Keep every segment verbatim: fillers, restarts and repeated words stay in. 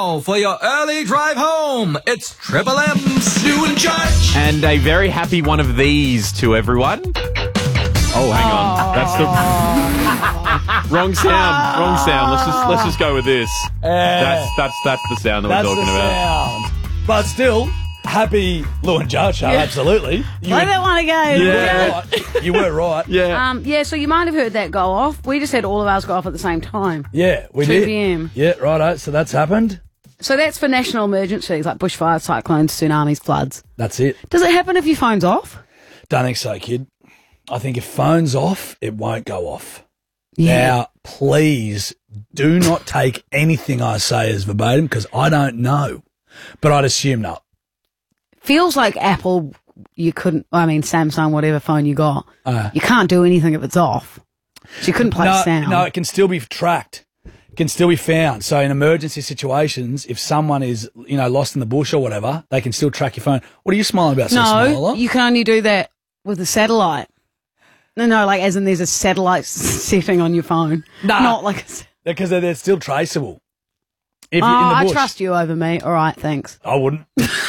now for your early drive home. It's Triple M's Stu and Judge. And a very happy one of these to everyone. Oh, hang on. That's the wrong sound. Wrong sound. Let's just let's just go with this. Yeah. That's that's that's the sound that That's we're talking the about. sound. But still, happy Lou and Judge show, absolutely. You Play were, that one again. you Yeah. were right. You were right. Yeah. Um, yeah, so you might have heard that go off. We just had all of ours go off at the same time. Yeah, we two did. p m. Yeah, righto. So that's happened. So that's for national emergencies like bushfires, cyclones, tsunamis, floods. That's it. Does it happen if your phone's off? Don't think so, kid. I think if phone's off, it won't go off. Yeah. Now, please do not take anything I say as verbatim because I don't know. But I'd assume no. Feels like Apple, you couldn't, I mean, Samsung, whatever phone you got, Uh, you can't do anything if it's off. So you couldn't play no, sound. no, it can still be tracked. It can still be found. So in emergency situations, if someone is, you know, lost in the bush or whatever, they can still track your phone. What are you smiling about? So smile a No, lot? you can only do that with a satellite. No, no, like as in there's a satellite s- setting on your phone. Nah. Not like a... s- Because they're, they're still traceable. If Oh, you're in the I bush. trust you over me. All right, thanks. I wouldn't.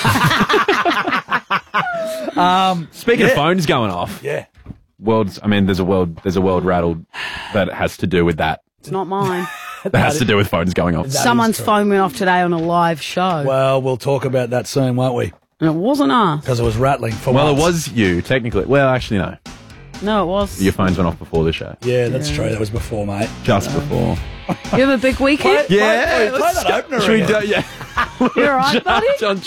um, Speaking yeah. of phones going off, yeah. world's. I mean, there's a world. There's a world rattled that has to do with that. It's not mine. That has to do with phones going off. That is Someone's true. phone went off today on a live show. Well, we'll talk about that soon, won't we? And it wasn't us. Because it was rattling for Well, once. it was you technically. Well, actually, no. No, it was. Your phones went off before the show. Yeah, that's true. That was before, mate. Just before. You have a big weekend? Play- play- play let's that go. opener Should we again. do, yeah. You all right, buddy? John